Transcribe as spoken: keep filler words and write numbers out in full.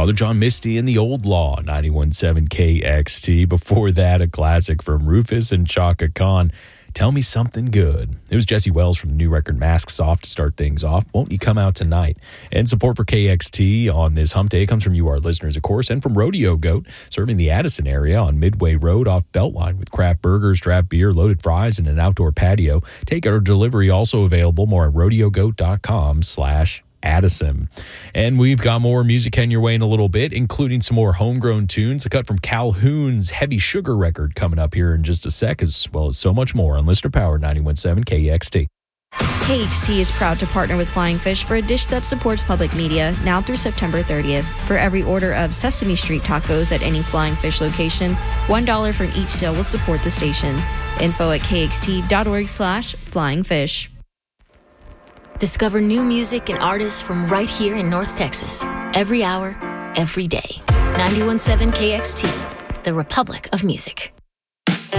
Father John Misty and the Old Law, ninety-one point seven K X T. Before that, a classic from Rufus and Chaka Khan, Tell Me Something Good. It was Jesse Wells from the new record Masks Off to start things off. Won't You Come Out Tonight? And support for K X T on this hump day comes from you, our listeners, of course, and from Rodeo Goat, serving the Addison area on Midway Road off Beltline with craft burgers, draft beer, loaded fries, and an outdoor patio. Take our delivery also available. More at rodeogoat.com slash Addison. And we've got more music heading your way in a little bit, including some more homegrown tunes, a cut from Calhoun's Heavy Sugar record coming up here in just a sec, as well as so much more on Listener Power ninety-one point seven K X T. K X T is proud to partner with Flying Fish for a dish that supports public media now through September thirtieth. For every order of Sesame Street tacos at any Flying Fish location, one dollar from each sale will support the station. Info at kxt.org slash flying fish. Discover new music and artists from right here in North Texas. Every hour, every day. ninety-one point seven K X T, the Republic of Music.